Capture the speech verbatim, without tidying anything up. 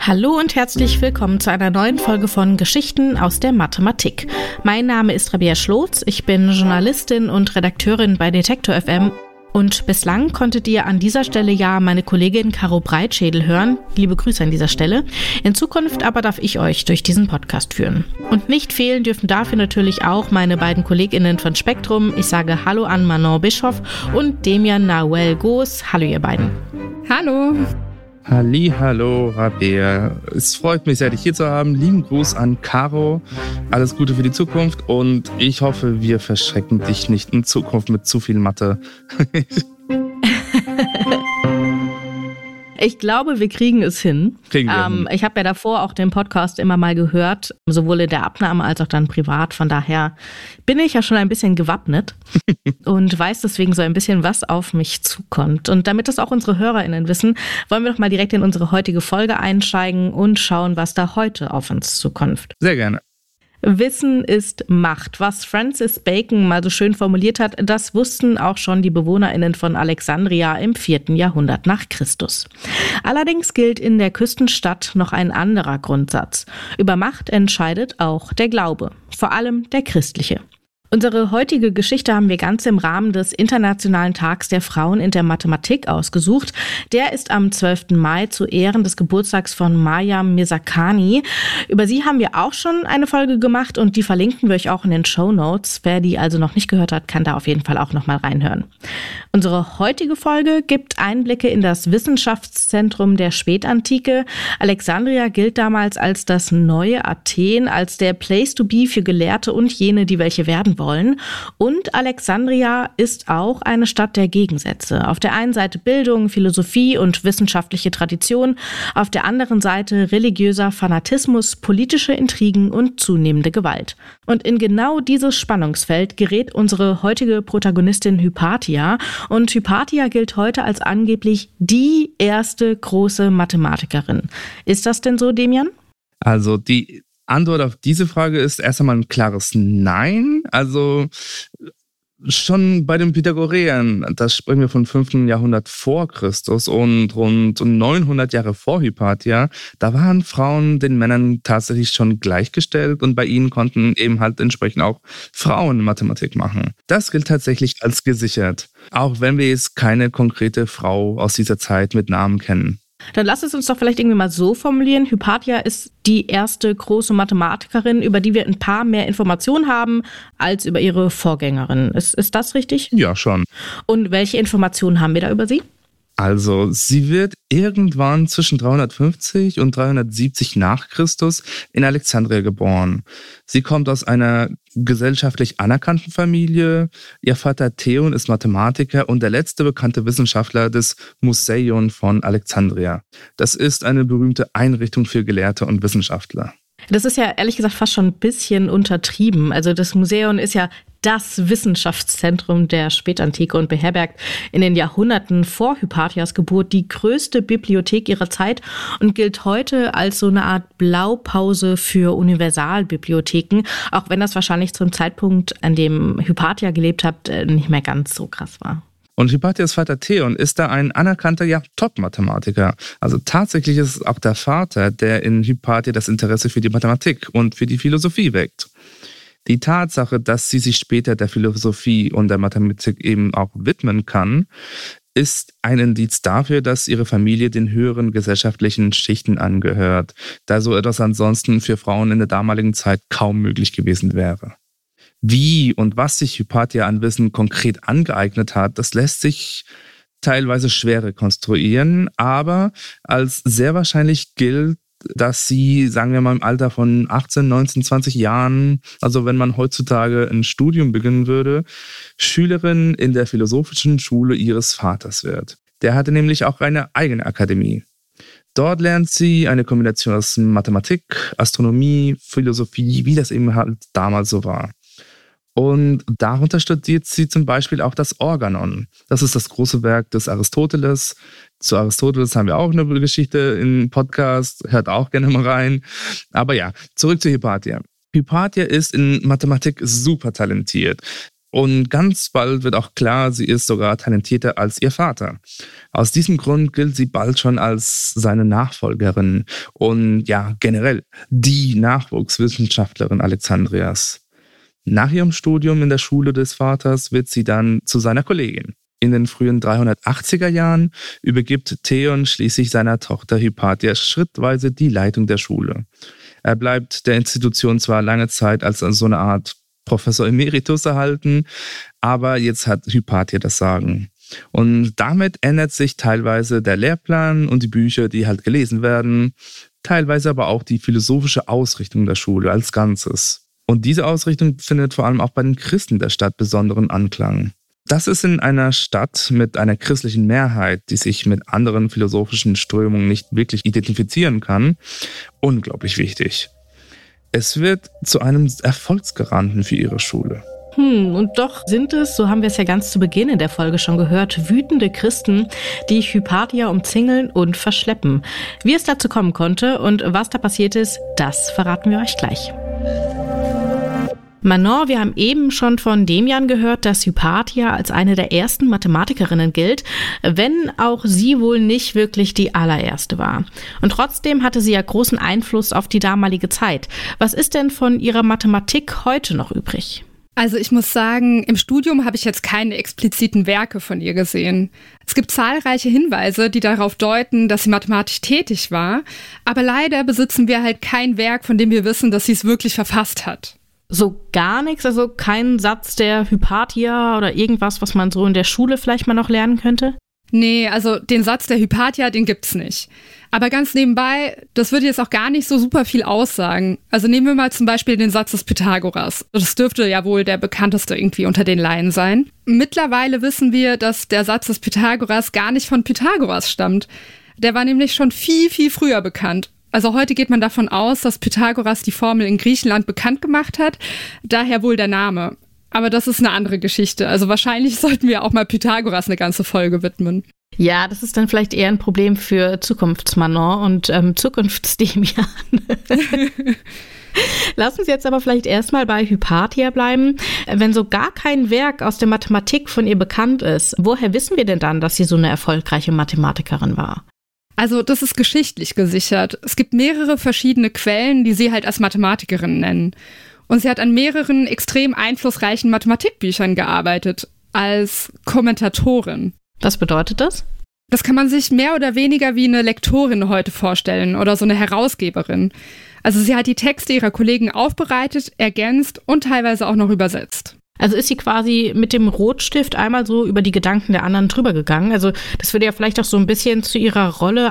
Hallo und herzlich willkommen zu einer neuen Folge von Geschichten aus der Mathematik. Mein Name ist Rabea Schlotz, ich bin Journalistin und Redakteurin bei Detektor F M und bislang konntet ihr an dieser Stelle ja meine Kollegin Caro Breitschädel hören. Liebe Grüße an dieser Stelle. In Zukunft aber darf ich euch durch diesen Podcast führen. Und nicht fehlen dürfen dafür natürlich auch meine beiden KollegInnen von Spektrum. Ich sage Hallo an Manon Bischoff und Demian Nahuel Goos. Hallo ihr beiden. Hallo. Halli, hallo, Rabea. Es freut mich sehr, dich hier zu haben. Lieben Gruß an Caro. Alles Gute für die Zukunft und ich hoffe, wir verschrecken dich nicht in Zukunft mit zu viel Mathe. Ich glaube, wir kriegen es hin. Kriegen wir ähm, hin. Ich habe ja davor auch den Podcast immer mal gehört, sowohl in der Abnahme als auch dann privat. Von daher bin ich ja schon ein bisschen gewappnet und weiß deswegen so ein bisschen, was auf mich zukommt. Und damit das auch unsere HörerInnen wissen, wollen wir doch mal direkt in unsere heutige Folge einsteigen und schauen, was da heute auf uns zukommt. Sehr gerne. Wissen ist Macht. Was Francis Bacon mal so schön formuliert hat, das wussten auch schon die BewohnerInnen von Alexandria im vierten Jahrhundert nach Christus. Allerdings gilt in der Küstenstadt noch ein anderer Grundsatz. Über Macht entscheidet auch der Glaube, vor allem der christliche. Unsere heutige Geschichte haben wir ganz im Rahmen des Internationalen Tags der Frauen in der Mathematik ausgesucht. Der ist am zwölften Mai zu Ehren des Geburtstags von Maryam Mirzakhani. Über sie haben wir auch schon eine Folge gemacht und die verlinken wir euch auch in den Shownotes. Wer die also noch nicht gehört hat, kann da auf jeden Fall auch noch mal reinhören. Unsere heutige Folge gibt Einblicke in das Wissenschaftszentrum der Spätantike. Alexandria gilt damals als das neue Athen, als der Place to be für Gelehrte und jene, die welche werden wollen. Und Alexandria ist auch eine Stadt der Gegensätze. Auf der einen Seite Bildung, Philosophie und wissenschaftliche Tradition, auf der anderen Seite religiöser Fanatismus, politische Intrigen und zunehmende Gewalt. Und in genau dieses Spannungsfeld gerät unsere heutige Protagonistin Hypatia. Und Hypatia gilt heute als angeblich die erste große Mathematikerin. Ist das denn so, Demian? Also die Antwort auf diese Frage ist erst einmal ein klares Nein. Also schon bei den Pythagoreern, das sprechen wir vom fünften Jahrhundert vor Christus und rund neunhundert Jahre vor Hypatia, da waren Frauen den Männern tatsächlich schon gleichgestellt und bei ihnen konnten eben halt entsprechend auch Frauen Mathematik machen. Das gilt tatsächlich als gesichert, auch wenn wir jetzt keine konkrete Frau aus dieser Zeit mit Namen kennen. Dann lass es uns doch vielleicht irgendwie mal so formulieren. Hypatia ist die erste große Mathematikerin, über die wir ein paar mehr Informationen haben als über ihre Vorgängerin. Ist, ist das richtig? Ja, schon. Und welche Informationen haben wir da über sie? Also, sie wird irgendwann zwischen dreihundertfünfzig und dreihundertsiebzig nach Christus in Alexandria geboren. Sie kommt aus einer gesellschaftlich anerkannten Familie. Ihr Vater Theon ist Mathematiker und der letzte bekannte Wissenschaftler des Museion von Alexandria. Das ist eine berühmte Einrichtung für Gelehrte und Wissenschaftler. Das ist ja ehrlich gesagt fast schon ein bisschen untertrieben. Also das Museion ist ja das Wissenschaftszentrum der Spätantike und beherbergt in den Jahrhunderten vor Hypatias Geburt die größte Bibliothek ihrer Zeit und gilt heute als so eine Art Blaupause für Universalbibliotheken, auch wenn das wahrscheinlich zum Zeitpunkt, an dem Hypatia gelebt hat, nicht mehr ganz so krass war. Und Hypatias Vater Theon ist da ein anerkannter, ja, Top-Mathematiker. Also tatsächlich ist es auch der Vater, der in Hypatia das Interesse für die Mathematik und für die Philosophie weckt. Die Tatsache, dass sie sich später der Philosophie und der Mathematik eben auch widmen kann, ist ein Indiz dafür, dass ihre Familie den höheren gesellschaftlichen Schichten angehört, da so etwas ansonsten für Frauen in der damaligen Zeit kaum möglich gewesen wäre. Wie und was sich Hypatia an Wissen konkret angeeignet hat, das lässt sich teilweise schwer rekonstruieren, aber als sehr wahrscheinlich gilt, dass sie, sagen wir mal, im Alter von achtzehn, neunzehn, zwanzig Jahren, also wenn man heutzutage ein Studium beginnen würde, Schülerin in der philosophischen Schule ihres Vaters wird. Der hatte nämlich auch eine eigene Akademie. Dort lernt sie eine Kombination aus Mathematik, Astronomie, Philosophie, wie das eben halt damals so war. Und darunter studiert sie zum Beispiel auch das Organon. Das ist das große Werk des Aristoteles. Zu Aristoteles haben wir auch eine Geschichte im Podcast, hört auch gerne mal rein. Aber ja, zurück zu Hypatia. Hypatia ist in Mathematik super talentiert. Und ganz bald wird auch klar, sie ist sogar talentierter als ihr Vater. Aus diesem Grund gilt sie bald schon als seine Nachfolgerin und ja, generell die Nachwuchswissenschaftlerin Alexandrias. Nach ihrem Studium in der Schule des Vaters wird sie dann zu seiner Kollegin. In den frühen dreihundertachtziger Jahren übergibt Theon schließlich seiner Tochter Hypatia schrittweise die Leitung der Schule. Er bleibt der Institution zwar lange Zeit als so eine Art Professor Emeritus erhalten, aber jetzt hat Hypatia das Sagen. Und damit ändert sich teilweise der Lehrplan und die Bücher, die halt gelesen werden, teilweise aber auch die philosophische Ausrichtung der Schule als Ganzes. Und diese Ausrichtung findet vor allem auch bei den Christen der Stadt besonderen Anklang. Das ist in einer Stadt mit einer christlichen Mehrheit, die sich mit anderen philosophischen Strömungen nicht wirklich identifizieren kann, unglaublich wichtig. Es wird zu einem Erfolgsgaranten für ihre Schule. Hm, und doch sind es, so haben wir es ja ganz zu Beginn in der Folge schon gehört, wütende Christen, die Hypatia umzingeln und verschleppen. Wie es dazu kommen konnte und was da passiert ist, das verraten wir euch gleich. Manon, wir haben eben schon von Demian gehört, dass Hypatia als eine der ersten Mathematikerinnen gilt, wenn auch sie wohl nicht wirklich die allererste war. Und trotzdem hatte sie ja großen Einfluss auf die damalige Zeit. Was ist denn von ihrer Mathematik heute noch übrig? Also ich muss sagen, im Studium habe ich jetzt keine expliziten Werke von ihr gesehen. Es gibt zahlreiche Hinweise, die darauf deuten, dass sie mathematisch tätig war, aber leider besitzen wir halt kein Werk, von dem wir wissen, dass sie es wirklich verfasst hat. So gar nichts, also kein Satz der Hypatia oder irgendwas, was man so in der Schule vielleicht mal noch lernen könnte? Nee, also den Satz der Hypatia, den gibt's nicht. Aber ganz nebenbei, das würde jetzt auch gar nicht so super viel aussagen. Also nehmen wir mal zum Beispiel den Satz des Pythagoras. Das dürfte ja wohl der bekannteste irgendwie unter den Laien sein. Mittlerweile wissen wir, dass der Satz des Pythagoras gar nicht von Pythagoras stammt. Der war nämlich schon viel, viel früher bekannt. Also heute geht man davon aus, dass Pythagoras die Formel in Griechenland bekannt gemacht hat, daher wohl der Name. Aber das ist eine andere Geschichte. Also wahrscheinlich sollten wir auch mal Pythagoras eine ganze Folge widmen. Ja, das ist dann vielleicht eher ein Problem für Zukunftsmanon und ähm, Zukunftsdemian. Lass uns jetzt aber vielleicht erstmal bei Hypatia bleiben. Wenn so gar kein Werk aus der Mathematik von ihr bekannt ist, woher wissen wir denn dann, dass sie so eine erfolgreiche Mathematikerin war? Also das ist geschichtlich gesichert. Es gibt mehrere verschiedene Quellen, die sie halt als Mathematikerin nennen. Und sie hat an mehreren extrem einflussreichen Mathematikbüchern gearbeitet, als Kommentatorin. Was bedeutet das? Das kann man sich mehr oder weniger wie eine Lektorin heute vorstellen oder so eine Herausgeberin. Also sie hat die Texte ihrer Kollegen aufbereitet, ergänzt und teilweise auch noch übersetzt. Also ist sie quasi mit dem Rotstift einmal so über die Gedanken der anderen drüber gegangen. Also das würde ja vielleicht auch so ein bisschen zu ihrer Rolle